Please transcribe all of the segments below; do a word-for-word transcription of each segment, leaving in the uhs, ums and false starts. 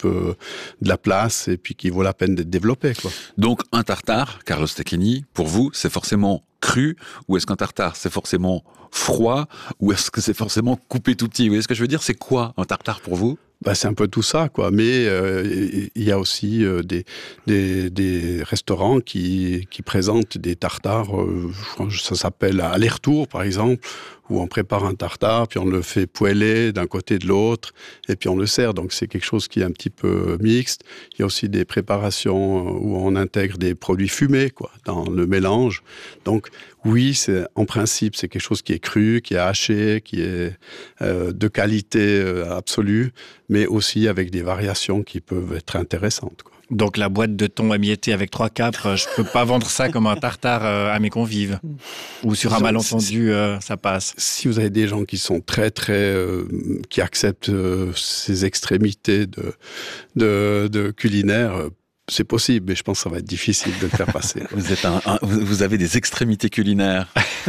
peu de la place et puis qui vaut la peine d'être développé, quoi. Donc un tartare, Carlos Tecchini, pour vous, c'est forcément cru, ou est-ce qu'un tartare, c'est forcément froid, ou est-ce que c'est forcément coupé tout petit? Vous voyez ce que je veux dire? C'est quoi un tartare pour vous? Bah, c'est un peu tout ça, quoi. Mais euh, il y a aussi euh, des, des, des restaurants qui, qui présentent des tartares, euh, je crois que ça s'appelle aller-retour, par exemple, où on prépare un tartare, puis on le fait poêler d'un côté de l'autre, et puis on le sert. Donc c'est quelque chose qui est un petit peu mixte. Il y a aussi des préparations où on intègre des produits fumés, quoi, dans le mélange. Donc oui, c'est, en principe, c'est quelque chose qui est cru, qui est haché, qui est euh, de qualité euh, absolue, mais aussi avec des variations qui peuvent être intéressantes, quoi. Donc la boîte de thon émiettée avec trois capres, je peux pas vendre ça comme un tartare à mes convives. Ou sur un malentendu, euh, ça passe. Si vous avez des gens qui sont très, très... Euh, qui acceptent euh, ces extrémités de, de, de culinaire, euh, c'est possible, mais je pense que ça va être difficile de le faire passer. Vous êtes un, un, vous avez des extrémités culinaires.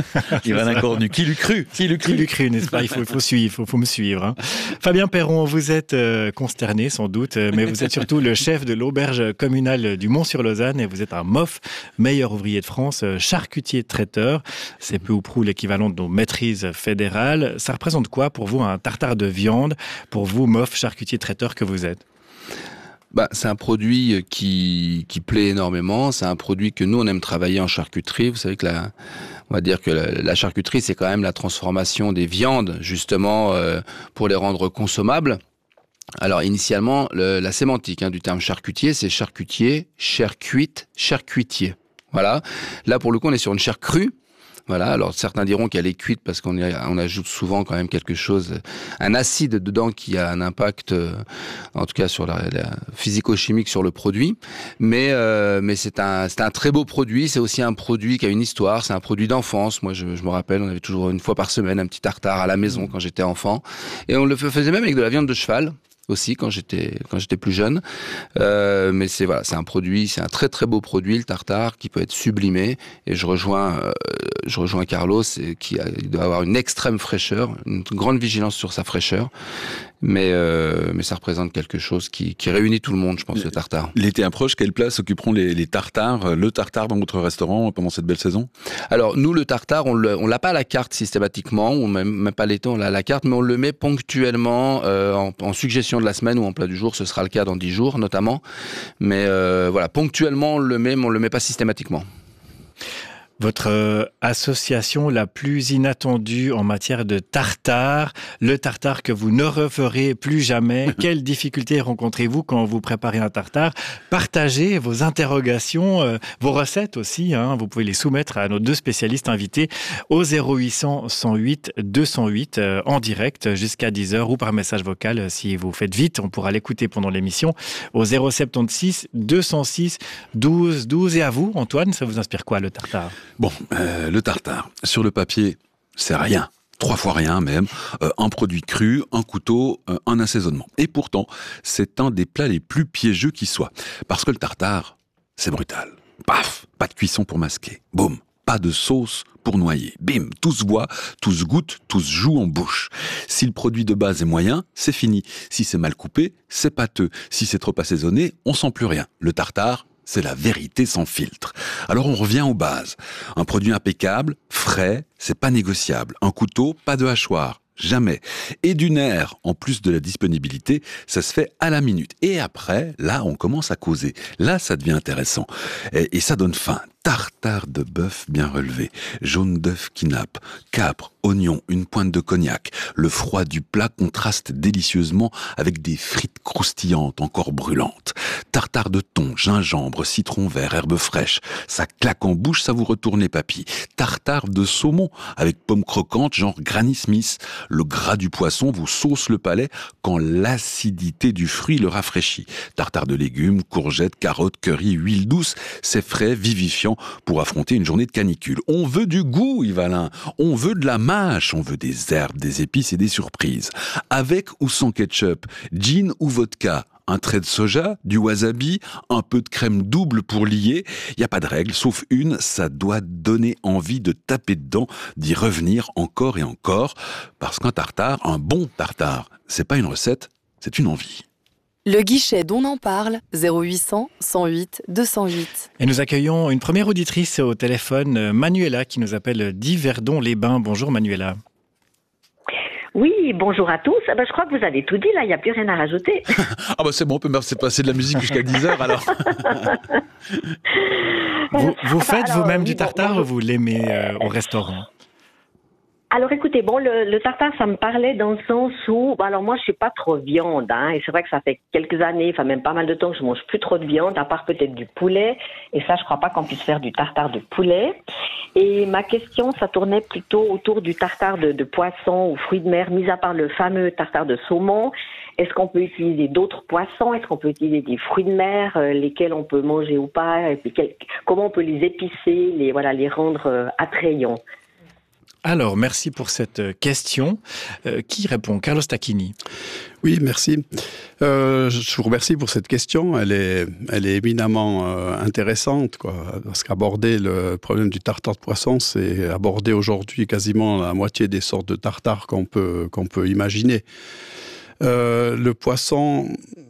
Yvan Cornu, qui l'eût cru? Qui l'eût cru? Qui l'eût cru, n'est-ce pas? Il faut, il faut suivre, il faut, faut me suivre. Hein. Fabien Perron, vous êtes euh, consterné sans doute, mais vous êtes surtout le chef de l'auberge communale du Mont-sur-Lausanne et vous êtes un M O F, meilleur ouvrier de France, charcutier traiteur. C'est peu ou prou l'équivalent de nos maîtrises fédérales. Ça représente quoi pour vous un tartare de viande, pour vous M O F, charcutier traiteur que vous êtes? Bah, c'est un produit qui, qui plaît énormément. C'est un produit que nous, on aime travailler en charcuterie. Vous savez que la, on va dire que la, la charcuterie, c'est quand même la transformation des viandes, justement, euh, pour les rendre consommables. Alors, initialement, le, la sémantique hein, du terme charcutier, c'est charcutier, chair cuite, charcuitier. Voilà. Là, pour le coup, on est sur une chair crue. Voilà, alors certains diront qu'elle est cuite parce qu'on y, on ajoute souvent quand même quelque chose, un acide dedans qui a un impact, euh, en tout cas sur la, la physico-chimique sur le produit. Mais euh, mais c'est un c'est un très beau produit. C'est aussi un produit qui a une histoire. C'est un produit d'enfance. Moi, je, je me rappelle, on avait toujours une fois par semaine un petit tartare à la maison quand j'étais enfant, et on le faisait même avec de la viande de cheval aussi quand j'étais quand j'étais plus jeune. Euh, mais c'est voilà, c'est un produit, c'est un très très beau produit, le tartare, qui peut être sublimé. Et je rejoins euh, je rejoins Carlos, et qui a, il doit avoir une extrême fraîcheur, une grande vigilance sur sa fraîcheur. Mais euh, mais ça représente quelque chose qui qui réunit tout le monde, je pense, le tartare. L'été approche, quelle place occuperont les, les tartares, le tartare dans votre restaurant pendant cette belle saison? Alors nous, le tartare, on le on l'a pas à la carte systématiquement, ou même même pas l'été, on l'a à la carte, mais on le met ponctuellement euh, en, en suggestion de la semaine ou en plat du jour. Ce sera le cas dans dix jours notamment. Mais euh, voilà, ponctuellement on le met, mais on le met pas systématiquement. Votre euh, association la plus inattendue en matière de tartare, le tartare que vous ne referez plus jamais. Quelles difficultés rencontrez-vous quand vous préparez un tartare? Partagez vos interrogations, euh, vos recettes aussi. Hein. Vous pouvez les soumettre à nos deux spécialistes invités au zéro huit cents, cent huit, deux cent huit euh, en direct jusqu'à dix heures ou par message vocal. Euh, si vous faites vite, on pourra l'écouter pendant l'émission au zéro sept six, deux cent six, douze douze. Et à vous, Antoine, ça vous inspire quoi le tartare? Bon, euh, le tartare, sur le papier, c'est rien. Trois fois rien même. Euh, un produit cru, un couteau, euh, un assaisonnement. Et pourtant, c'est un des plats les plus piégeux qui soit. Parce que le tartare, c'est brutal. Paf, pas de cuisson pour masquer. Boum, pas de sauce pour noyer. Bim, tout se voit, tout se goûte, tout se joue en bouche. Si le produit de base est moyen, c'est fini. Si c'est mal coupé, c'est pâteux. Si c'est trop assaisonné, on sent plus rien. Le tartare, c'est la vérité sans filtre. Alors on revient aux bases. Un produit impeccable, frais, c'est pas négociable. Un couteau, pas de hachoir. Jamais. Et du nerf, en plus de la disponibilité, ça se fait à la minute. Et après, là, on commence à causer. Là, ça devient intéressant. Et, et ça donne faim. Tartare de bœuf bien relevé, jaune d'œuf qui nappe, capre, oignon, une pointe de cognac. Le froid du plat contraste délicieusement avec des frites croustillantes encore brûlantes. Tartare de thon, gingembre, citron vert, herbes fraîches. Ça claque en bouche, ça vous retourne les papilles. Tartare de saumon avec pommes croquantes, genre Granny Smith. Le gras du poisson vous sauce le palais quand l'acidité du fruit le rafraîchit. Tartare de légumes, courgettes, carottes, curry, huile douce. C'est frais, vivifiant pour affronter une journée de canicule. On veut du goût, Yvalin. On veut de la mâche. On veut des herbes, des épices et des surprises. Avec ou sans ketchup, gin ou vodka, un trait de soja, du wasabi, un peu de crème double pour lier. Il n'y a pas de règle, sauf une, ça doit donner envie de taper dedans, d'y revenir encore et encore. Parce qu'un tartare, un bon tartare, c'est pas une recette, c'est une envie. Le guichet d'On en parle, zéro huit cent, cent huit, deux cent huit. Et nous accueillons une première auditrice au téléphone, Manuela, qui nous appelle d'Yverdon-les-Bains. Bonjour Manuela. Oui, bonjour à tous. Ben, je crois que vous avez tout dit, là, il n'y a plus rien à rajouter. Ah bah c'est bon, on peut passer de la musique jusqu'à dix heures alors. Vous, vous Enfin, faites alors, vous-même oui, du tartare bon, ou vous l'aimez euh, au restaurant? Alors écoutez, bon, le, le tartare, ça me parlait dans le sens où, bon, alors moi, je suis pas trop viande, hein, et c'est vrai que ça fait quelques années, enfin même pas mal de temps que je mange plus trop de viande, à part peut-être du poulet, et ça, je crois pas qu'on puisse faire du tartare de poulet. Et ma question, ça tournait plutôt autour du tartare de, de poisson ou fruits de mer, mis à part le fameux tartare de saumon. Est-ce qu'on peut utiliser d'autres poissons? Est-ce qu'on peut utiliser des fruits de mer, euh, lesquels on peut manger ou pas? Et puis quel, comment on peut les épicer, les voilà, les rendre euh, attrayants? Alors, merci pour cette question. Euh, qui répond? Carlos Tacchini. Oui, merci. Euh, je vous remercie pour cette question. Elle est, elle est éminemment euh, intéressante, quoi. Parce qu'aborder le problème du tartare de poisson, c'est aborder aujourd'hui quasiment la moitié des sortes de tartare qu'on peut, qu'on peut imaginer. Euh, le poisson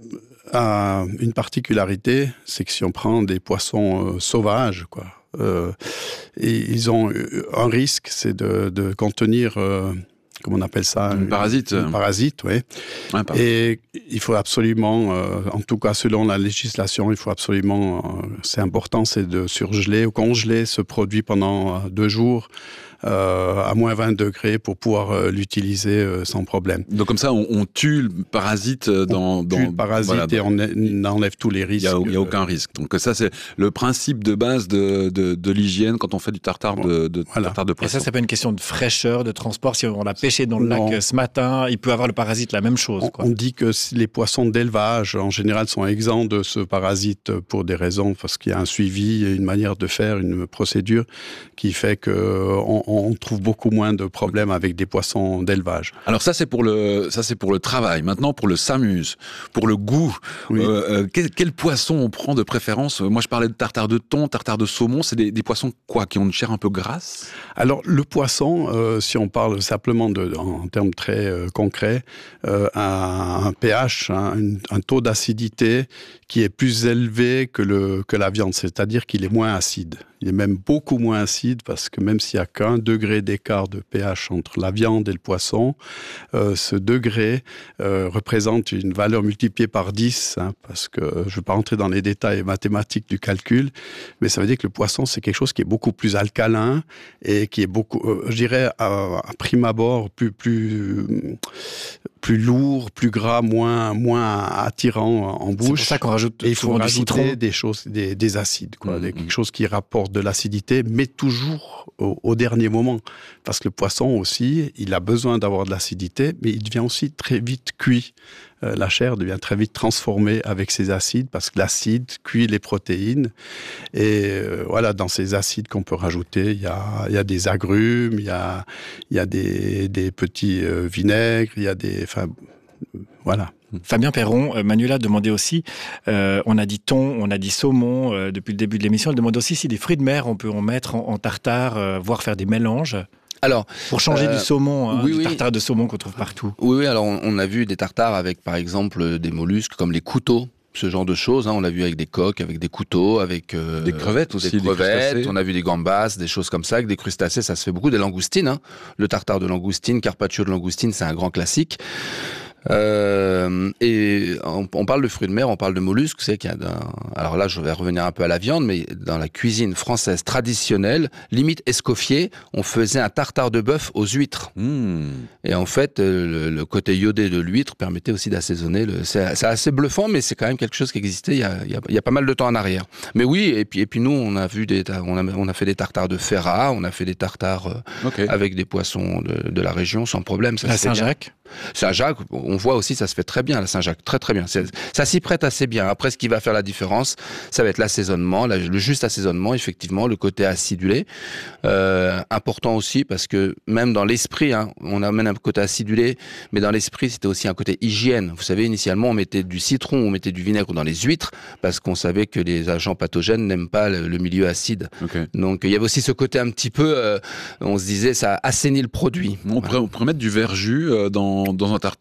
a une particularité, c'est que si on prend des poissons euh, sauvages, quoi, euh, et ils ont un risque, c'est de, de contenir, euh, comment on appelle ça, un parasite. Un parasite, oui. Ouais, et il faut absolument, euh, en tout cas selon la législation, il faut absolument, euh, c'est important, c'est de surgeler ou congeler ce produit pendant euh, deux jours. Euh, à moins vingt degrés pour pouvoir euh, l'utiliser euh, sans problème. Donc comme ça, on, on tue le parasite dans... On dans tue le parasite voilà, et on, on enlève tous les risques. Il n'y a, a aucun risque. Donc ça, c'est le principe de base de, de, de l'hygiène quand on fait du tartare de, de, voilà. tartare de poisson. Et ça, c'est pas une question de fraîcheur, de transport. Si on l'a pêché dans le non. lac ce matin, il peut avoir le parasite, la même chose. On, quoi. on dit que les poissons d'élevage, en général, sont exempts de ce parasite pour des raisons, parce qu'il y a un suivi, une manière de faire, une procédure qui fait qu'on on trouve beaucoup moins de problèmes avec des poissons d'élevage. Alors ça c'est pour le ça c'est pour le travail. Maintenant pour le s'amuse, pour le goût, oui. euh, quel, quel poisson on prend de préférence? Moi je parlais de tartare de thon, tartare de saumon. C'est des, des poissons quoi qui ont une chair un peu grasse? Alors le poisson, euh, si on parle simplement de, en, en termes très euh, concrets, euh, un, un pH, un, un taux d'acidité qui est plus élevé que le que la viande, c'est-à-dire qu'il est moins acide. Il est même beaucoup moins acide parce que même s'il n'y a qu'un degré d'écart de pH entre la viande et le poisson, euh, ce degré euh, représente une valeur multipliée par dix, hein, parce que je ne vais pas rentrer dans les détails mathématiques du calcul, mais ça veut dire que le poisson, c'est quelque chose qui est beaucoup plus alcalin et qui est beaucoup, euh, je dirais, à, à prime abord, plus, plus, plus lourd, plus gras, moins, moins attirant en bouche. C'est pour ça qu'on rajoute et il faut du citron. rajouter des choses, des, des acides, quoi, mmh. des, quelque chose qui rapporte de l'acidité, mais toujours au, au dernier moment. Parce que le poisson aussi, il a besoin d'avoir de l'acidité, mais il devient aussi très vite cuit. Euh, la chair devient très vite transformée avec ces acides, parce que l'acide cuit les protéines. Et euh, voilà, dans ces acides qu'on peut rajouter, il y a, il y a des agrumes, il y a, il y a des, des petits euh, vinaigres, il y a des... Enfin, voilà. Fabien Perron, euh, Manuela demandait aussi, euh, on a dit thon, on a dit saumon euh, depuis le début de l'émission, elle demande aussi si des fruits de mer on peut en mettre en, en tartare, euh, voire faire des mélanges. Alors, pour changer euh, du saumon, hein, oui, du oui. tartare de saumon qu'on trouve partout. Oui, oui, alors on, on a vu des tartares avec par exemple des mollusques comme les couteaux. Ce genre de choses, hein, on l'a vu avec des coques, avec des couteaux, avec euh, des crevettes aussi, des crevettes. Des on a vu des gambas, des choses comme ça, avec des crustacés, ça se fait beaucoup. Des langoustines, hein. Le tartare de langoustine, carpaccio de langoustine, c'est un grand classique. Euh, et on, on parle de fruits de mer, on parle de mollusques. C'est qu'il y a d'un... Alors là, je vais revenir un peu à la viande, mais dans la cuisine française traditionnelle, limite Escoffier, on faisait un tartare de bœuf aux huîtres. Mmh. Et en fait, le, le côté iodé de l'huître permettait aussi d'assaisonner. Le... C'est, c'est assez bluffant, mais c'est quand même quelque chose qui existait il y a, il y a, il y a pas mal de temps en arrière. Mais oui, et puis, et puis nous, on a vu des, on a, on a fait des tartares de Ferrat, on a fait des tartares euh, okay. avec des poissons de, de la région sans problème. Ça la Saint-Jacques. Saint-Jacques, on voit aussi, ça se fait très bien, la Saint-Jacques, très très bien. C'est, ça s'y prête assez bien. Après, ce qui va faire la différence, ça va être l'assaisonnement, la, le juste assaisonnement, effectivement, le côté acidulé. Euh, important aussi, parce que même dans l'esprit, hein, on amène un côté acidulé, mais dans l'esprit, c'était aussi un côté hygiène. Vous savez, initialement, on mettait du citron, on mettait du vinaigre dans les huîtres, parce qu'on savait que les agents pathogènes n'aiment pas le, le milieu acide. Okay. Donc, il y avait aussi ce côté un petit peu, euh, on se disait, ça assainit le produit. On, voilà. pourrait, on pourrait mettre du verjus dans, dans un tartare, par exemple.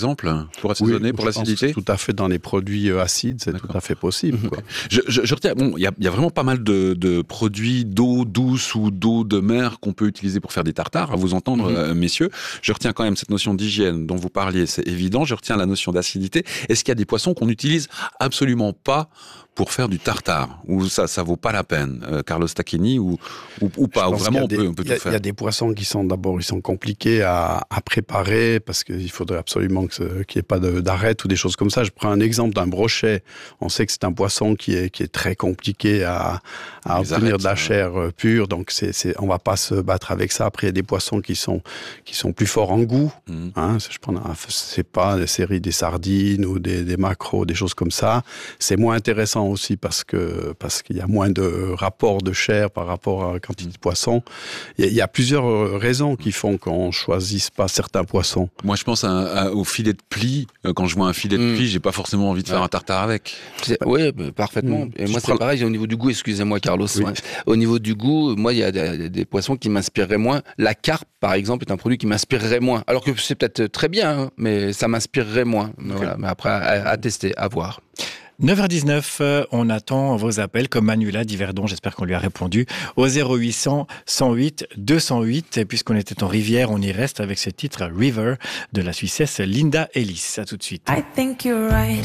exemple, pour assaisonner, Oui, pour je pense l'acidité? que tout à fait, dans les produits euh, acides, c'est D'accord. tout à fait possible. Quoi. Je, je, je retiens, bon, il y a, y a vraiment pas mal de, de produits d'eau douce ou d'eau de mer qu'on peut utiliser pour faire des tartares, à vous entendre, Mhm. euh, messieurs. Je retiens quand même cette notion d'hygiène dont vous parliez, c'est évident. Je retiens la notion d'acidité. Est-ce qu'il y a des poissons qu'on n'utilise absolument pas pour faire du tartare, ou ça, ça vaut pas la peine, euh, Carlos Tacchini, ou, ou, ou pas, ou Je pense vraiment on qu'il y a peut, des- on peut il y a- tout faire. Il y a des poissons qui sont d'abord, ils sont compliqués à, à préparer parce qu'il faudrait absolument que ce- qu'il n'y ait pas de- d'arête ou des choses comme ça. Je prends un exemple d'un brochet. On sait que c'est un poisson qui est, qui est très compliqué à, à Les obtenir arêtes, de la ouais. chair euh, pure. Donc c'est, c'est, on va pas se battre avec ça. Après, il y a des poissons qui sont, qui sont plus forts en goût. Mhm. Hein, je prends, un- c'est pas des séries des sardines ou des, des maquereaux, des choses comme ça. C'est moins intéressant aussi parce que parce qu'il y a moins de rapport de chair par rapport à la quantité de poissons. Il y, a, il y a plusieurs raisons qui font qu'on choisisse pas certains poissons. Moi, je pense à, à, au filet de plie. Euh, Quand je vois un filet de Mm. plie, j'ai pas forcément envie de faire Ouais. un tartare avec. C'est- Oui, bah, parfaitement. Mm. Et Je moi, prends- c'est pareil, au niveau du goût, excusez-moi, Carlos. Oui. ouais. Au niveau du goût, moi, il y a des, des poissons qui m'inspireraient moins. La carpe, par exemple, est un produit qui m'inspirerait moins. Alors que c'est peut-être très bien, hein, mais ça m'inspirerait moins. Mais, voilà. Mais après, à, à tester, à voir. neuf heures dix-neuf, euh, on attend vos appels, comme Manuela d'Yverdon, j'espère qu'on lui a répondu, au zéro huit cent, cent huit, deux cent huit. Et puisqu'on était en Rivière, on y reste avec ce titre River de la Suissesse Linda Ellis. À tout de suite. I think you're right.